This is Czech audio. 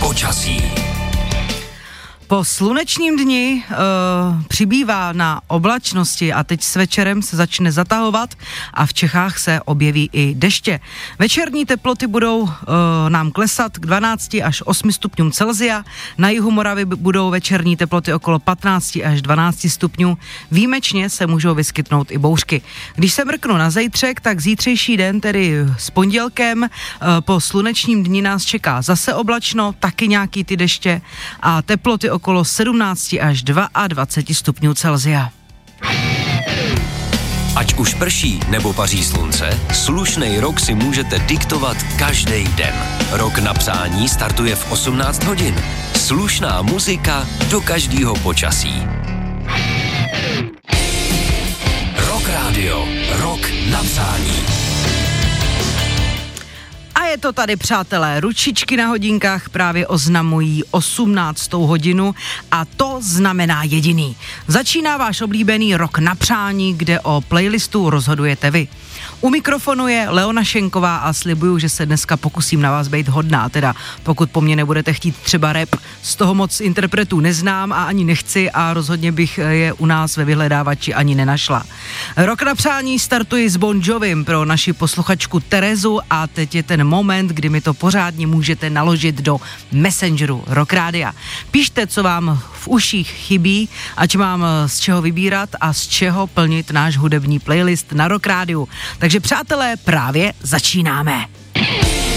Počasí. Po slunečním dni přibývá na oblačnosti a teď s večerem se začne zatahovat a v Čechách se objeví i deště. Večerní teploty budou nám klesat k 12 až 8 stupňům Celsia, na jihu Moravy budou večerní teploty okolo 15 až 12 stupňů, výjimečně se můžou vyskytnout i bouřky. Když se mrknu na zítřek, tak zítřejší den, tedy s pondělkem, po slunečním dni nás čeká zase oblačno, taky nějaký ty deště a teploty okolo 17 až 22 stupňů Celsia. Ať už prší nebo paří slunce, slušnej rok si můžete diktovat každý den. Rok na přání startuje v 18 hodin. Slušná muzika do každého počasí. Rock Radio. Rok na přání. A je to tady, přátelé, ručičky na hodinkách právě oznamují 18. hodinu a to znamená jediný. Začíná váš oblíbený Rok na přání, kde o playlistu rozhodujete vy. U mikrofonu je Leona Šenková a slibuju, že se dneska pokusím na vás být hodná, teda pokud po mně nebudete chtít třeba rap, z toho moc interpretů neznám a ani nechci a rozhodně bych je u nás ve vyhledávači ani nenašla. Rok na přání startuji s Bon Jovim pro naši posluchačku Terezu a teď je ten moment, kdy mi to pořádně můžete naložit do Messengeru Rock Rádia. Píšte, co vám v uších chybí, ať mám z čeho vybírat a z čeho plnit náš hudební playlist na Rock Rádiu. Takže přátelé, právě začínáme.